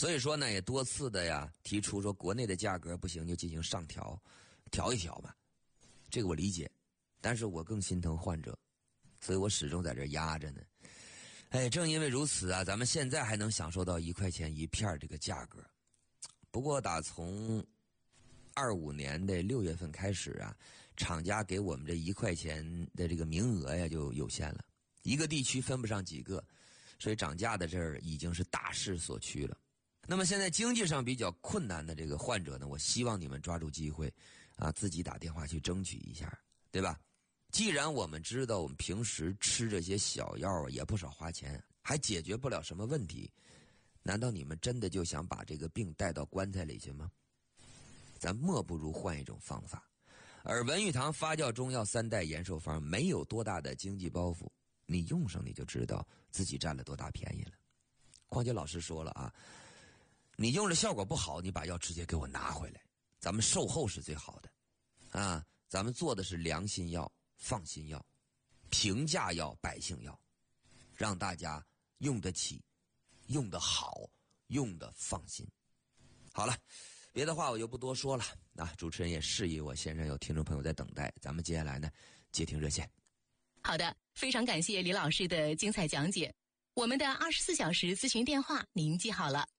所以说呢，也多次的呀提出说国内的价格不行就进行上调，调一调吧。这个我理解，但是我更心疼患者，所以我始终在这压着呢。哎，正因为如此啊，咱们现在还能享受到1块钱一片这个价格。不过打从25年的6月份开始啊，厂家给我们这1块钱的这个名额呀就有限了，一个地区分不上几个，所以涨价的这儿已经是大势所趋了。那么现在经济上比较困难的这个患者呢，我希望你们抓住机会啊，自己打电话去争取一下，对吧？既然我们知道我们平时吃这些小药也不少花钱，还解决不了什么问题，难道你们真的就想把这个病带到棺材里去吗？咱莫不如换一种方法。而文玉堂发酵中药3代延寿方没有多大的经济包袱，你用上你就知道自己占了多大便宜了。况且老师说了啊，你用了效果不好，你把药直接给我拿回来，咱们售后是最好的啊。咱们做的是良心药、放心药、平价药、百姓药，让大家用得起、用得好、用得放心。好了，别的话我就不多说了啊。主持人也示意我线上有听众朋友在等待，咱们接下来呢接听热线。 好的，非常感谢李老师的精彩讲解。我们的24小时咨询电话您记好了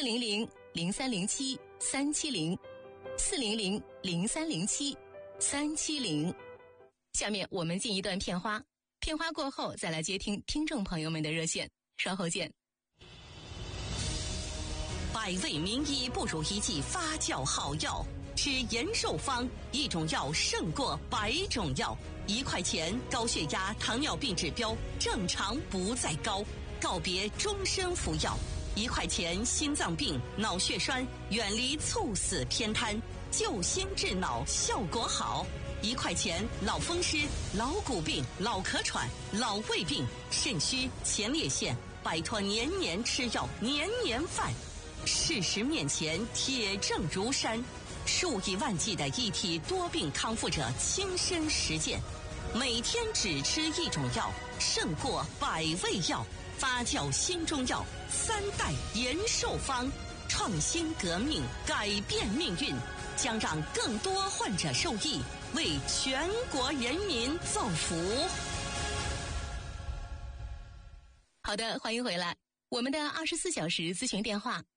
，400-0307-370，400-0307-370。下面我们进一段片花，片花过后再来接听听众朋友们的热线，稍后见。 百味名医不如一剂发酵好药，吃延寿方，一种药胜过100种药。1块钱，高血压、糖尿病指标正常不再高，告别终身服药。1块钱，心脏病、脑血栓远离猝死偏瘫，救心治脑效果好。1块钱，老风湿、老骨病、老咳喘、老胃病、肾虚、前列腺，摆脱年年吃药、年年犯。事实面前铁证如山，数以万计的一体多病康复者亲身实践，每天只吃一种药胜过100味药。发酵新中药3代延寿方，创新革命，改变命运，将让更多患者受益，为全国人民造福。 好的，欢迎回来。我们的24小时咨询电话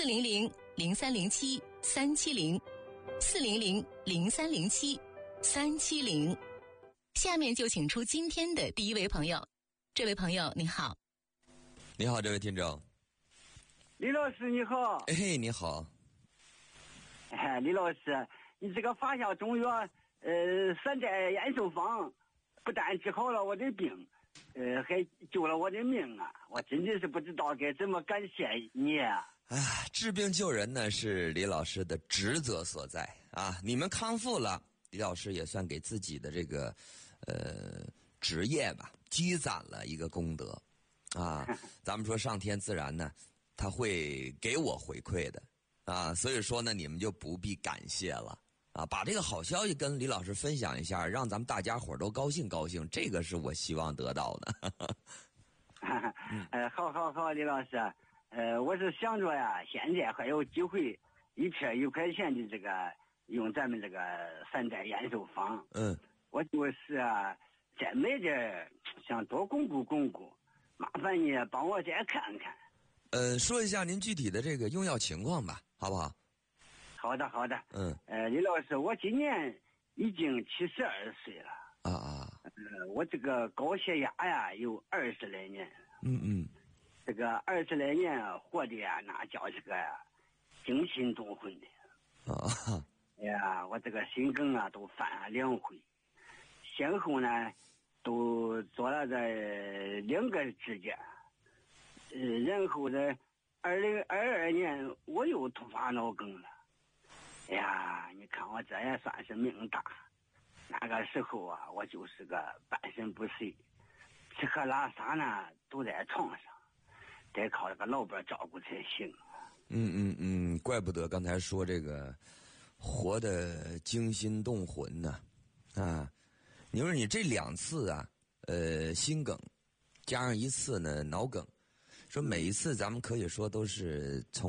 400-0307-370，400-0307-370。下面就请出今天的第一位朋友。这位朋友你好。 你好，这位听众。 李老师你好。 哎，你好。 李老师，你这个发酵中药3代延寿方，不但治好了我的病，还救了我的命啊！我真的是不知道该怎么感谢你啊！ 治病救人呢是李老师的职责所在啊！你们康复了，李老师也算给自己的这个职业吧积攒了一个功德啊。咱们说上天自然呢，他会给我回馈的啊，所以说呢，你们就不必感谢了啊！把这个好消息跟李老师分享一下，让咱们大家伙都高兴高兴，这个是我希望得到的。 好，李老师，我是想着呀，现在还有机会一片1块钱的这个用咱们这个3代延寿方，我就是再买点，想多巩固，麻烦你帮我再看看。 说一下您具体的这个用药情况吧，好不好？ 好的。李老师，我今年已经72岁了。我这个高血压呀有20来年了。这个20来年活的呀，那叫这个惊心动魂的。哎呀，我这个心梗啊都犯了2回，先后呢都做了这2个指甲，然后呢2022年我又突发脑梗了。哎呀，你看我这也算是命大。那个时候啊，我就是个半身不遂，吃喝拉撒呢都在床上，得靠这个老伴照顾才行。 怪不得刚才说这个活得惊心动魂呢。你说你这2次啊，心梗加上1次呢脑梗，说每一次咱们可以说都是从